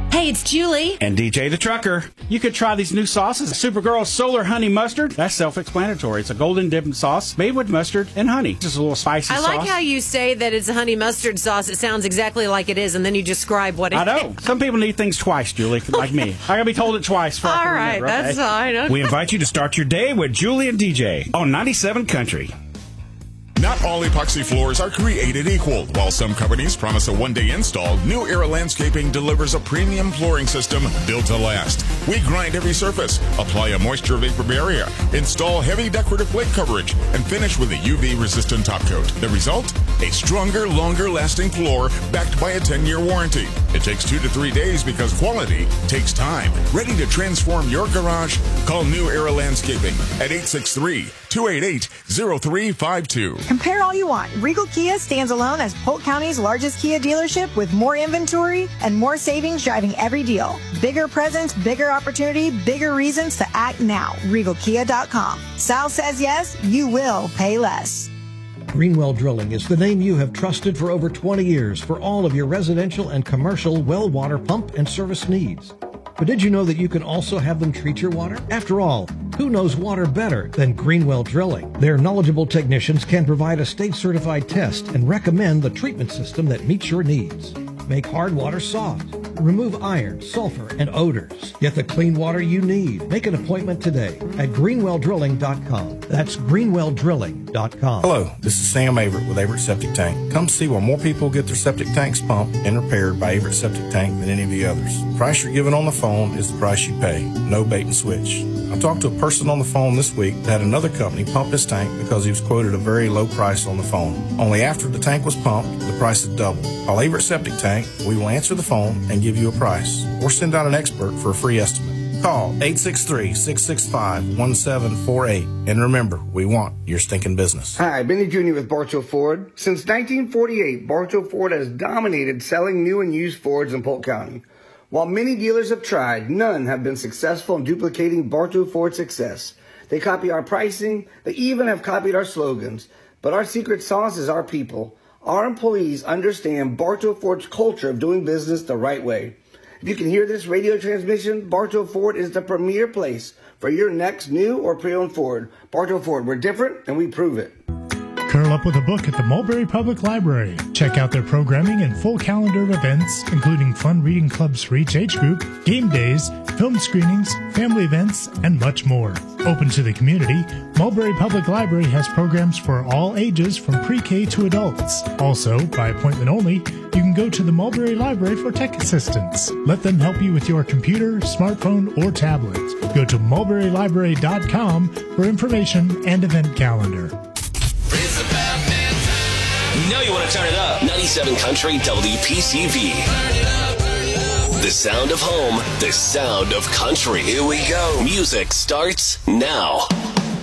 Hey, it's Julie. And DJ the Trucker. You could try these new sauces. Supergirl Solar Honey Mustard. That's self-explanatory. It's a golden dipping sauce made with mustard and honey. Just a little spicy sauce. I like how you say that it's a honey mustard sauce. It sounds exactly like it is, and then you describe what it is. I know. Some people need things twice, Julie, like me. I gotta be told it twice. All right, that's fine. Okay. We invite you to start your day with Julie and DJ on 97 Country. Not all epoxy floors are created equal. While some companies promise a one-day install, New Era Landscaping delivers a premium flooring system built to last. We grind every surface, apply a moisture vapor barrier, install heavy decorative flake coverage, and finish with a UV-resistant top coat. The result? A stronger, longer-lasting floor backed by a 10-year warranty. It takes 2 to 3 days because quality takes time. Ready to transform your garage? Call New Era Landscaping at 863-288-0352. Compare all you want. Regal Kia stands alone as Polk County's largest Kia dealership with more inventory and more savings driving every deal. Bigger presence, bigger opportunity, bigger reasons to act now. RegalKia.com. Sal says yes, you will pay less. Greenwell Drilling is the name you have trusted for over 20 years for all of your residential and commercial well water pump and service needs. But did you know that you can also have them treat your water? After all, who knows water better than Greenwell Drilling? Their knowledgeable technicians can provide a state-certified test and recommend the treatment system that meets your needs. Make hard water soft. Remove iron, sulfur, and odors. Get the clean water you need. Make an appointment today at greenwelldrilling.com. That's greenwelldrilling.com. Hello, this is Sam Averitt with Averitt Septic Tank. Come see why more people get their septic tanks pumped and repaired by Averitt Septic Tank than any of the others. The price you're given on the phone is the price you pay. No bait and switch. I talked to a person on the phone this week that had another company pump his tank because he was quoted a very low price on the phone. Only after the tank was pumped, the price had doubled. Call Averitt Septic Tank. We will answer the phone and give you a price, or send out an expert for a free estimate. Call 863-665-1748. And remember, we want your stinking business. Hi, Benny Jr. with Bartow Ford. Since 1948, Bartow Ford has dominated selling new and used Fords in Polk County. While many dealers have tried, none have been successful in duplicating Bartow Ford's success. They copy our pricing. They even have copied our slogans. But our secret sauce is our people. Our employees understand Bartow Ford's culture of doing business the right way. If you can hear this radio transmission, Bartow Ford is the premier place for your next new or pre-owned Ford. Bartow Ford, we're different and we prove it. Curl up with a book at the Mulberry Public Library. Check out their programming and full calendar of events, including fun reading clubs for each age group, game days, film screenings, family events, and much more. Open to the community, Mulberry Public Library has programs for all ages from pre-K to adults. Also, by appointment only, you can go to the Mulberry Library for tech assistance. Let them help you with your computer, smartphone, or tablet. Go to mulberrylibrary.com for information and event calendar. You know you want to turn it up. 97 Country WPCV. The sound of home, the sound of country. Here we go. Music starts now.